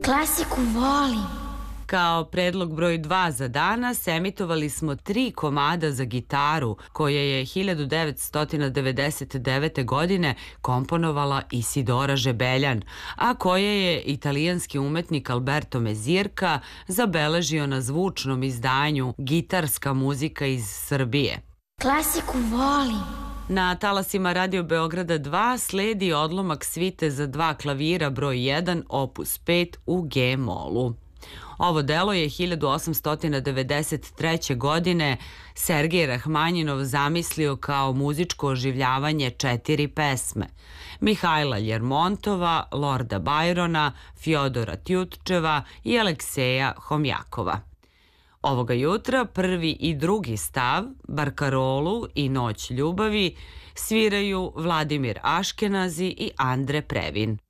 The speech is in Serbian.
Klasiku volim. Kao predlog broj 2 za danas emitovali smo 3 komada za gitaru koje je 1999. godine komponovala Isidora Žebeljan, a koje je italijanski umetnik Alberto Mezirka zabeležio na zvučnom izdanju Gitarska muzika iz Srbije. Klasiku volim. Na talasima Radio Beograda 2 sledi odlomak svite za 2 klavira broj 1 opus 5 u G-molu. Ovo delo je 1893. godine Sergej Rahmanjinov zamislio kao muzičko oživljavanje 4 pesme: Mihajla Ljermontova, Lorda Bajrona, Fjodora Tjutčeva i Alekseja Homjakova. Ovoga jutra prvi i drugi stav, Barkarolu i Noć ljubavi, sviraju Vladimir Aškenazi i Andre Previn.